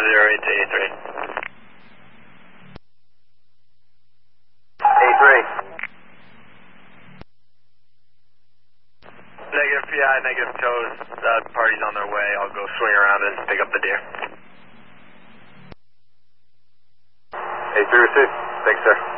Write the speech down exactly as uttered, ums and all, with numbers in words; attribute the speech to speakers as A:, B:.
A: zero eight to A three.
B: A three.
A: Negative P I, negative toes. Uh, party's on their way. I'll go swing around and pick up the deer.
B: A three received. Thanks, sir.